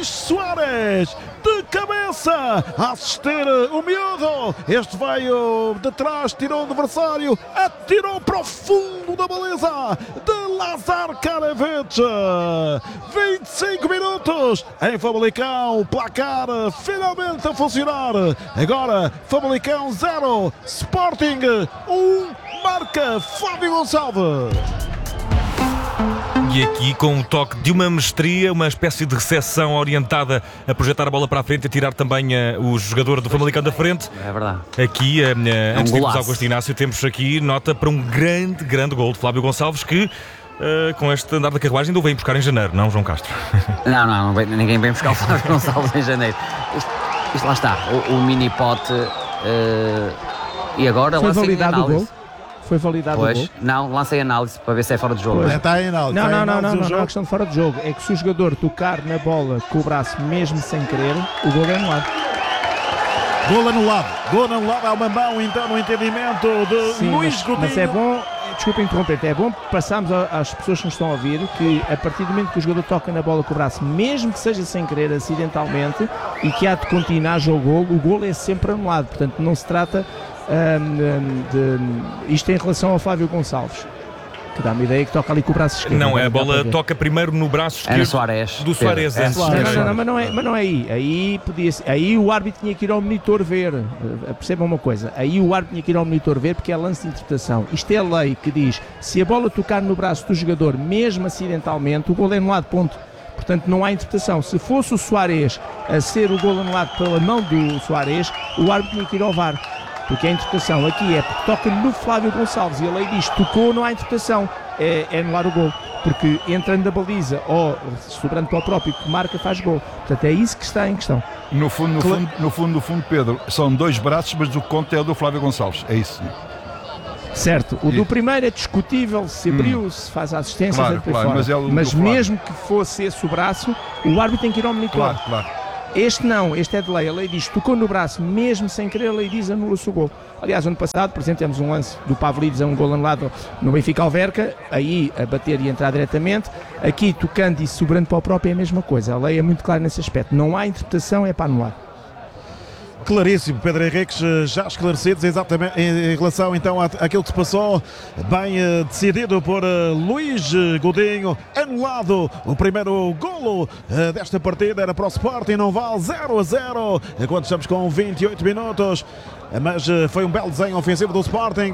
Luís Soares, de cabeça, a assistir o miúdo. Este veio de trás, tirou o adversário, atirou para o fundo da baliza de Lazar Karavic. 25 minutos em Famalicão, placar finalmente a funcionar. Agora Famalicão 0, Sporting 1, marca Flávio Gonçalves. E aqui com um toque de uma mestria, uma espécie de recepção orientada a projetar a bola para a frente e a tirar também o jogador do Famalicão da frente. É verdade. Aqui, antes de irmos ao Augusto Inácio, temos aqui nota para um grande gol de Flávio Gonçalves que, com este andar da carruagem, ainda o vem buscar em janeiro, não, João Castro? Não, ninguém vem buscar o Flávio Gonçalves em janeiro. Isto lá está, o mini pote. E agora foi lancei validado análise. o gol? Foi validado o gol? Não, lancei análise para ver se é fora de jogo. Está em análise. Não é questão de fora de jogo. É que se o jogador tocar na bola com o braço mesmo sem querer, o gol é anulado. Gol anulado, há uma mão então no entendimento de Luís Godinho. Mas é bom, desculpa interromper-te, é bom passarmos às pessoas que nos estão a ouvir que a partir do momento que o jogador toca na bola com o braço, mesmo que seja sem querer, acidentalmente, e que há de continuar o gol é sempre anulado. Portanto, não se trata isto em relação ao Flávio Gonçalves, que dá-me a ideia que toca ali com o braço esquerdo. Não, a bola toca primeiro no braço esquerdo do Soares. Mas não é aí. Aí o árbitro tinha que ir ao monitor ver. Percebam uma coisa, aí o árbitro tinha que ir ao monitor ver porque é lance de interpretação. Isto é a lei que diz, se a bola tocar no braço do jogador, mesmo acidentalmente, o gol é anulado, ponto. Portanto, não há interpretação. Se fosse o Soares a ser o gol anulado pela mão do Soares, o árbitro tinha que ir ao VAR. Porque a interpretação aqui é porque toca no Flávio Gonçalves e a lei diz, tocou, não há interpretação, é anular o gol, porque entrando da baliza ou sobrando para o próprio que marca faz gol. Portanto, é isso que está em questão. No fundo, Pedro, são dois braços, mas o conto é o do Flávio Gonçalves, é isso. Certo, o do primeiro é discutível, se abriu, se faz a assistência, claro, mas mesmo que fosse esse o braço, o árbitro tem que ir ao monitor. Claro. Este não, este é de lei. A lei diz, tocou no braço, mesmo sem querer, a lei diz, anula-se o gol. Aliás, ano passado, por exemplo, temos um lance do Pavlidis a um gol anulado no Benfica Alverca, aí a bater e entrar diretamente. Aqui, tocando e sobrando para o próprio é a mesma coisa. A lei é muito clara nesse aspecto. Não há interpretação, é para anular. Claríssimo, Pedro Henriques, já esclarecidos exatamente em relação então àquilo que se passou, bem decidido por Luís Godinho, anulado o primeiro golo desta partida, era para o Sporting, não vale 0-0, enquanto estamos com 28 minutos, mas foi um belo desenho ofensivo do Sporting,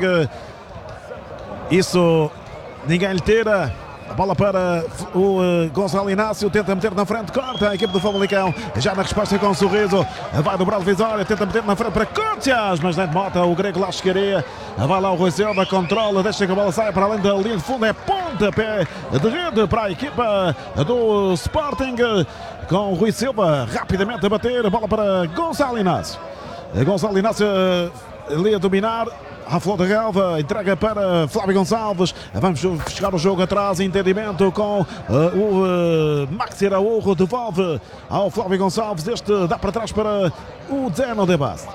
isso ninguém lhe tira. A bola para o Gonçalo Inácio, tenta meter na frente, corta a equipe do Famalicão, já na resposta com um sorriso, vai dobrar o Vitória, tenta meter na frente para Cótias, mas nem de mota, o grego lá chegaria, vai lá o Rui Silva, controla, deixa que a bola saia para além da linha de fundo, é pontapé de rede para a equipa do Sporting, com o Rui Silva rapidamente a bater, a bola para Gonçalo Inácio. Gonçalo Inácio ali a dominar, à flor da relva, entrega para Flávio Gonçalves, vamos chegar o jogo atrás, entendimento com o Maxi Araújo, devolve ao Flávio Gonçalves, este dá para trás para o Zeno Debast,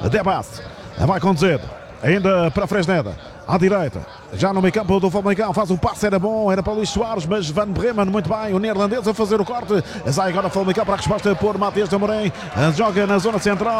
vai conduzir, ainda para Fresneda, à direita, já no meio campo do Famalicão, faz o passe, era bom, era para Luís Soares, mas Van Bremen, muito bem, o neerlandês a fazer o corte, sai agora o Famalicão para a resposta por Matias de Amorim, joga na zona central,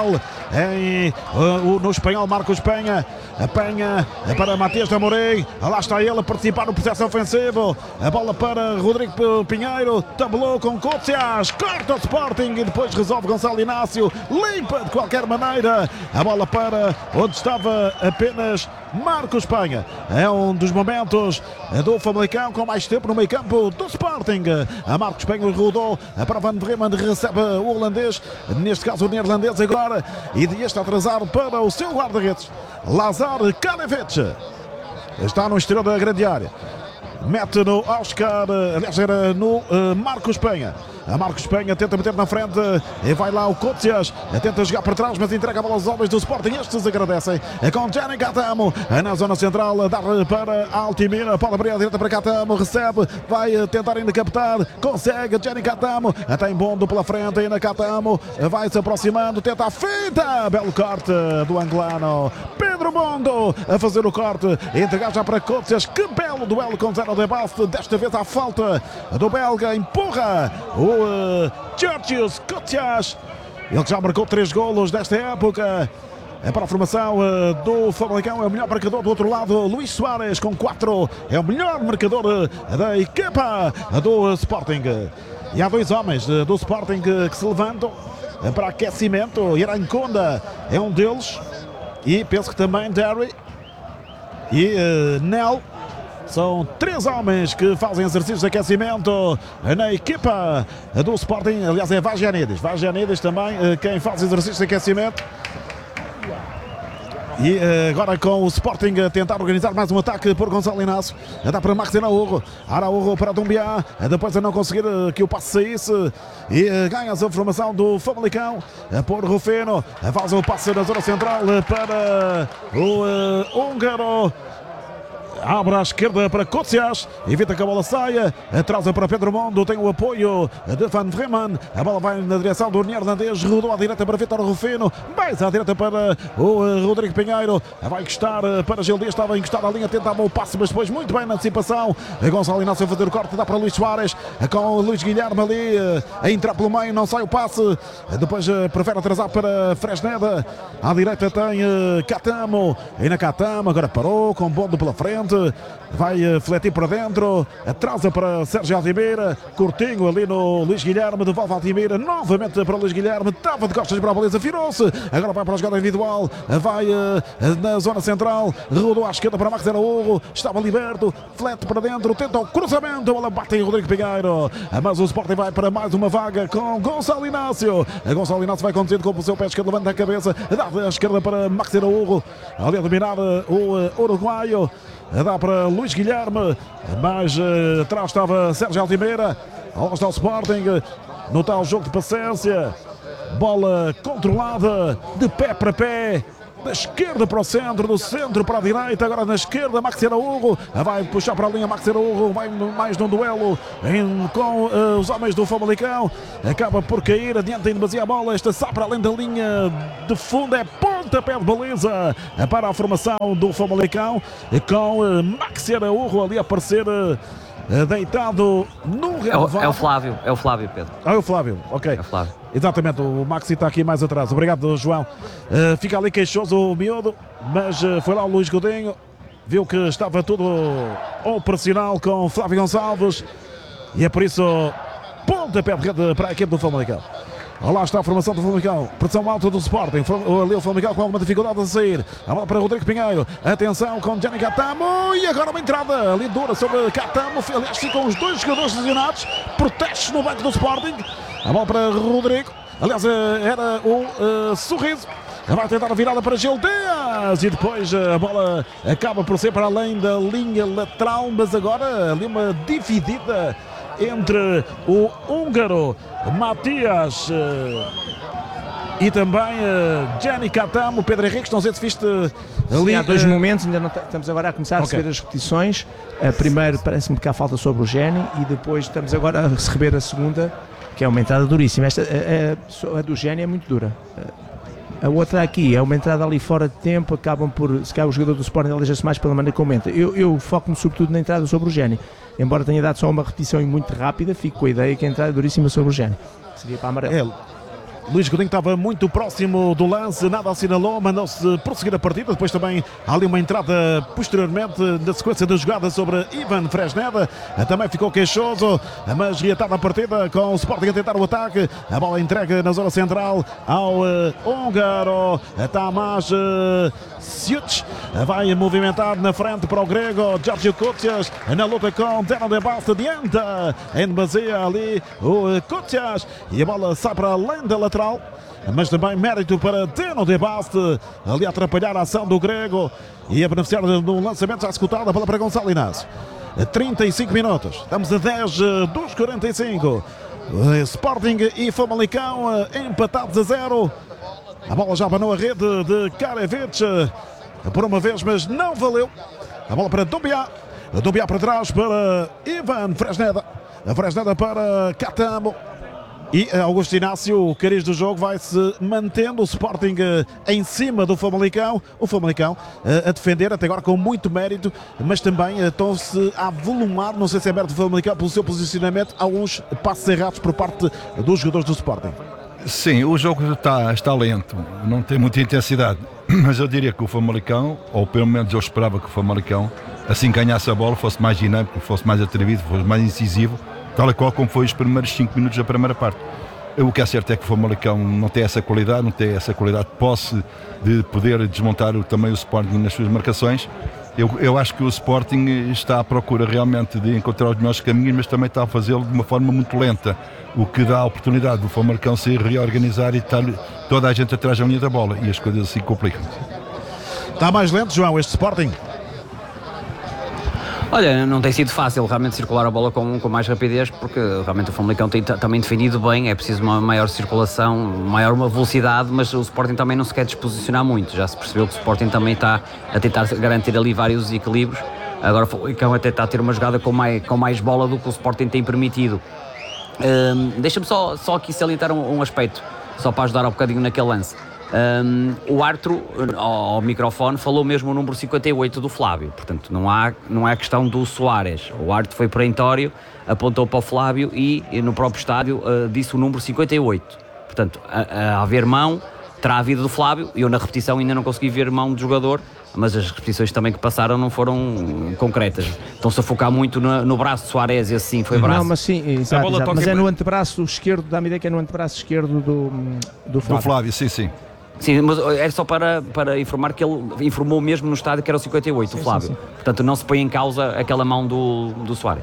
no espanhol Marcos Penha para Matias de Amorim, lá está ele a participar no processo ofensivo, a bola para Rodrigo Pinheiro, tabelou com Cótias, corta o Sporting e depois resolve Gonçalo Inácio, limpa de qualquer maneira, a bola para onde estava apenas Marcos Penha, é um dos momentos do Famalicão com mais tempo no meio campo do Sporting. A Marcos Penha rodou para Van Bremen, recebe o holandês, neste caso o neerlandês agora, e este atrasado para o seu guarda-redes, Lazar Karavic. Está no exterior da grande área. Mete no Oscar, aliás era no Marcos Penha. A Marcos Penha tenta meter na frente e vai lá o Cótias, tenta jogar para trás, mas entrega a bola aos homens do Sporting. Estes agradecem com Gianni Catamo na zona central, dar para Altimira, pode abrir a direita para Catamo, recebe, vai tentar ainda captar, consegue Gianni Catamo, tem Bondo pela frente, ainda Catamo vai se aproximando, tenta a finta, belo corte do angolano Pedro Bondo a fazer o corte, entregar já para Cótias, que belo duelo com Zeno Debast, desta vez à falta do belga, empurra o Georgios Kotzias. Ele já marcou 3 golos desta época. É para a formação do Famalicão, é o melhor marcador. Do outro lado, Luís Soares com 4, é o melhor marcador da equipa do Sporting. E há 2 homens do Sporting que se levantam para aquecimento. Iranconda é um deles, e penso que também Derry e Nel. São 3 homens que fazem exercícios de aquecimento na equipa do Sporting. Aliás, é Vagianides também quem faz exercícios de aquecimento. E agora com o Sporting a tentar organizar mais um ataque por Gonçalo Inácio. Dá para Max Araújo para Doumbia. Depois a não conseguir que o passe saísse. E ganha-se a formação do Famalicão por Rufino. Faz o passe na zona central para o húngaro. Abre à esquerda para Kotzias, evita que a bola saia, atrasa para Pedro Mondo, tem o apoio de Van Vreeman, a bola vai na direção do neerlandês, rodou à direita para Vítor Rufino, mais à direita para o Rodrigo Pinheiro, vai encostar para Gil Dias, estava encostado à linha, tentava o passe, mas depois muito bem na antecipação, Gonçalo Inácio a fazer o corte, dá para Luís Soares, com o Luís Guilherme ali, a entrar pelo meio, não sai o passe, depois prefere atrasar para Fresneda, à direita tem Catamo, e na Catamo agora parou, com Bondo pela frente, vai fletir para dentro, atrasa para Sérgio Altimeira, curtinho ali no Luís Guilherme, devolve Altimeira, novamente para o Luís Guilherme, estava de costas para a baliza, virou-se, agora vai para a jogada individual, vai na zona central, rodou à esquerda para Max Araújo, estava liberto, flete para dentro, tenta o cruzamento, a bola bate em Rodrigo Pinheiro, mas o Sporting vai para mais uma vaga com Gonçalo Inácio, Gonçalo Inácio vai conduzindo com o seu pé esquerdo, levanta a cabeça, dá à esquerda para Max Araújo, ali a dominar o uruguaio, dá para Luís Guilherme, mas atrás estava Sérgio Altimeira. Lá está o Sporting no tal jogo de paciência, bola controlada de pé para pé, da esquerda para o centro, do centro para a direita, agora na esquerda Max Araújo, vai puxar para a linha Max Araújo, vai mais num duelo com os homens do Famalicão, acaba por cair, adianta em demasia a bola, esta sai para além da linha de fundo, é pontapé de baliza para a formação do Famalicão, com Max Araújo ali a aparecer deitado no relevado. É o Flávio, Pedro. É o Flávio, ok. É o Flávio. Exatamente, o Maxi está aqui mais atrás. Obrigado, João. Fica ali queixoso o miúdo, mas foi lá o Luís Godinho, viu que estava tudo operacional com Flávio Gonçalves e é por isso pontapé de rede para a equipe do Famalicão. Lá está a formação do Famalicão, pressão alta do Sporting, ali o Famalicão com alguma dificuldade a sair, a bola para Rodrigo Pinheiro, atenção com Gianni Catamo e agora uma entrada ali dura sobre Catamo, aliás ficam os 2 jogadores lesionados, protestos no banco do Sporting, a bola para Rodrigo, aliás era o Sorriso, vai tentar a virada para Gil Dias e depois a bola acaba por ser para além da linha lateral, mas agora ali uma dividida entre o húngaro Matias e também Gianni Catamo, Pedro Henriques, não sei se viste ali. Sim, há 2 momentos, ainda não estamos agora a começar a receber as repetições. Primeiro parece-me que há falta sobre o Gianni e depois estamos agora a receber a segunda, que é uma entrada duríssima. Esta, a do Gianni é muito dura. A outra aqui é uma entrada ali fora de tempo, acabam por, se calhar o jogador do Sporting aleja-se mais pela maneira que comenta. Eu foco-me sobretudo na entrada sobre o Gianni. Embora tenha dado só uma repetição muito rápida, fico com a ideia que a entrada é duríssima sobre o Gianni. Seria para amarelo. Luís Godinho estava muito próximo do lance, nada assinalou, mandou-se prosseguir a partida. Depois também há ali uma entrada posteriormente da sequência da jogada sobre Ivan Fresneda, também ficou queixoso, mas reatada a partida com o Sporting a tentar o ataque. A bola entregue na zona central ao húngaro Tamás Siuc, vai movimentar na frente para o grego Georgios Kotzias, na luta com Deno de Baste, adianta em demasia ali o Kotzias e a bola sai para além da lateral. Mas também mérito para Deno de Baste, ali a atrapalhar a ação do grego e a beneficiar de um lançamento já executado. A bola para Gonçalo Inácio. 35 minutos, estamos a 10 dos 45. Sporting e Famalicão empatados a 0. A bola já abanou a rede de Karevic por uma vez, mas não valeu. A bola para Doumbia. Doumbia para trás para Ivan Fresneda. A Fresneda para Catamo. E Augusto Inácio, o cariz do jogo vai-se mantendo, o Sporting em cima do Famalicão, o Famalicão a defender até agora com muito mérito, mas também estão-se a volumar, não sei se é mérito do Famalicão pelo seu posicionamento, alguns passos errados por parte dos jogadores do Sporting. Sim, o jogo está lento, não tem muita intensidade, mas eu diria que o Famalicão, ou pelo menos eu esperava que o Famalicão, assim ganhasse a bola, fosse mais dinâmico, fosse mais atrevido, fosse mais incisivo, tal e qual como foi os primeiros 5 minutos da primeira parte. O que é certo é que o Famalicão não tem essa qualidade, de posse de poder desmontar também o Sporting nas suas marcações. Eu acho que o Sporting está à procura realmente de encontrar os melhores caminhos, mas também está a fazê-lo de uma forma muito lenta, o que dá a oportunidade do Famalicão se reorganizar e estar toda a gente atrás da linha da bola, e as coisas assim complicam. Está mais lento, João, este Sporting? Olha, não tem sido fácil realmente circular a bola com mais rapidez, porque realmente o Famalicão tem também defendido bem, é preciso uma maior circulação, uma velocidade, mas o Sporting também não se quer disposicionar muito. Já se percebeu que o Sporting também está a tentar garantir ali vários equilíbrios. Agora o Famalicão até está a ter uma jogada com mais bola do que o Sporting tem permitido. Deixa-me só aqui salientar um aspecto, só para ajudar um bocadinho naquele lance. O Arthur, ao microfone, falou mesmo o número 58 do Flávio, portanto não há questão do Soares. O Arthur foi perentório, apontou para o Flávio e no próprio estádio disse o número 58. Portanto, a haver mão, terá havido do Flávio. Eu na repetição ainda não consegui ver mão do jogador, mas as repetições também que passaram não foram concretas. Estão-se a focar muito no braço de Soares, esse sim foi braço. Não, mas sim, exato. Mas é no antebraço esquerdo, dá-me ideia que é no antebraço esquerdo do Flávio. Do Flávio, sim. Sim, mas é só para informar que ele informou mesmo no estádio que era o 58, sim, o Flávio. Sim. Portanto, não se põe em causa aquela mão do Soares.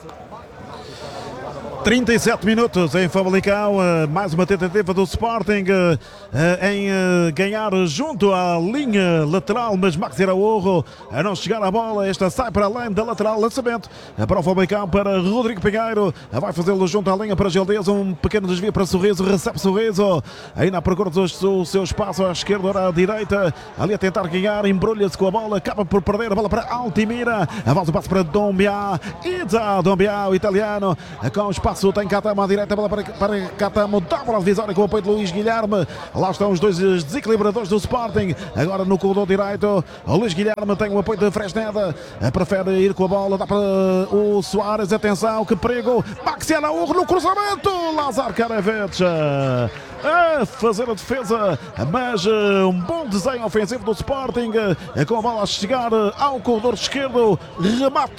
37 minutos em Famalicão, mais uma tentativa do Sporting em ganhar junto à linha lateral, mas Max Araújo a não chegar à bola, esta sai para além da lateral, lançamento para o Famalicão, para Rodrigo Pinheiro, vai fazê-lo junto à linha para Gildez, um pequeno desvio para Sorriso, recebe Sorriso, ainda à procura do seu espaço à esquerda ou à direita, ali a tentar ganhar, embrulha-se com a bola, acaba por perder a bola para Altimira, avança o passo para Dombia, Dombia, o italiano, com espaço. Tem Catamo à direita, bola para Catamo, dobra a divisória com o apoio de Luís Guilherme. Lá estão os dois desequilibradores do Sporting. Agora no corredor direito, o Luís Guilherme tem o apoio de Fresneda, prefere ir com a bola, dá para o Soares. Atenção, que perigo! Maxi Araújo no cruzamento, Lázaro Karavetes a fazer a defesa, mas um bom desenho ofensivo do Sporting, com a bola a chegar ao corredor esquerdo, remate